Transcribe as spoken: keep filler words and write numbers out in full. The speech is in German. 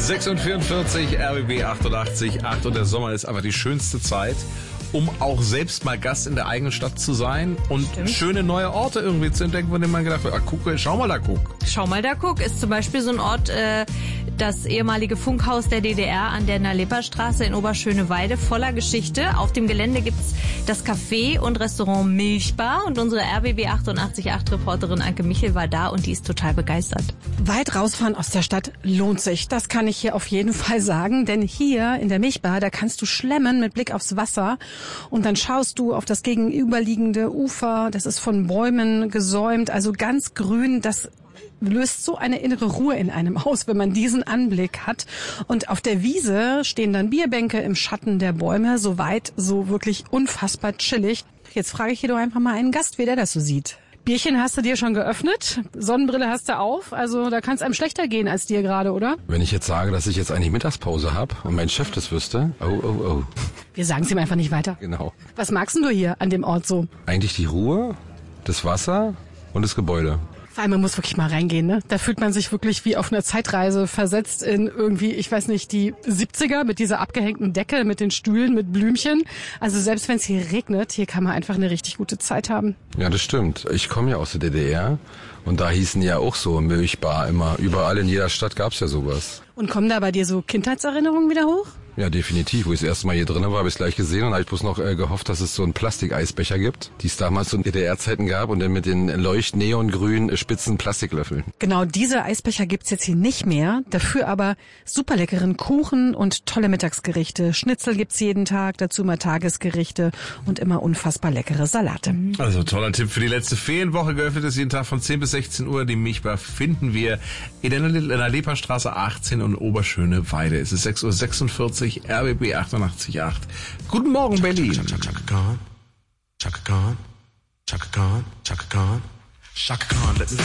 sechs Uhr vierundvierzig, R B B achtundachtzig Komma acht und der Sommer ist einfach die schönste Zeit, um auch selbst mal Gast in der eigenen Stadt zu sein und Stimmt. schöne neue Orte irgendwie zu entdecken, von denen man gedacht hat, ah, guck, schau mal da, guck. Schau mal da, guck, ist zum Beispiel so ein Ort, äh, das ehemalige Funkhaus der D D R an der Nalepa-Straße in Oberschöneweide, voller Geschichte. Auf dem Gelände gibt's das Café und Restaurant Milchbar und unsere R B B achtundachtzig Komma acht Reporterin Anke Michel war da und die ist total begeistert. Weit rausfahren aus der Stadt lohnt sich, das kann ich hier auf jeden Fall sagen, denn hier in der Milchbar, da kannst du schlemmen mit Blick aufs Wasser und dann schaust du auf das gegenüberliegende Ufer, das ist von Bäumen gesäumt, also ganz grün, das löst so eine innere Ruhe in einem aus, wenn man diesen Anblick hat. Und auf der Wiese stehen dann Bierbänke im Schatten der Bäume, so weit, so wirklich unfassbar chillig. Jetzt frage ich hier doch einfach mal einen Gast, wie der das so sieht. Bierchen hast du dir schon geöffnet, Sonnenbrille hast du auf, also da kann es einem schlechter gehen als dir gerade, oder? Wenn ich jetzt sage, dass ich jetzt eigentlich Mittagspause habe und mein Chef das wüsste, oh, oh, oh. Wir sagen es ihm einfach nicht weiter. Genau. Was magst denn du hier an dem Ort so? Eigentlich die Ruhe, das Wasser und das Gebäude. Vor allem, man muss wirklich mal reingehen, ne? Da fühlt man sich wirklich wie auf einer Zeitreise versetzt in irgendwie, ich weiß nicht, die siebziger mit dieser abgehängten Decke, mit den Stühlen, mit Blümchen. Also selbst wenn es hier regnet, hier kann man einfach eine richtig gute Zeit haben. Ja, das stimmt. Ich komme ja aus der D D R und da hießen ja auch so Milchbar immer. Überall in jeder Stadt gab's ja sowas. Und kommen da bei dir so Kindheitserinnerungen wieder hoch? Ja, definitiv. Wo ich das erste Mal hier drin war, habe ich es gleich gesehen und habe ich bloß noch äh, gehofft, dass es so einen Plastikeisbecher gibt, die es damals so in D D R-Zeiten gab und dann mit den leucht-neongrünen äh, spitzen Plastiklöffeln. Genau, diese Eisbecher gibt's jetzt hier nicht mehr. Dafür aber super leckeren Kuchen und tolle Mittagsgerichte. Schnitzel gibt's jeden Tag, dazu mal Tagesgerichte und immer unfassbar leckere Salate. Also toller Tipp für die letzte Ferienwoche. Geöffnet ist jeden Tag von zehn bis sechzehn Uhr. Die Milchbar finden wir in der Nalepa-Straße achtzehn und Oberschöneweide. Es ist sechs Uhr sechsundvierzig. R B B achtundachtzig Komma acht. Guten Morgen, Berlin. Chaka Khan, Chaka Khan, Chaka Khan, Chaka Khan, Chaka Khan, Chaka Khan, let me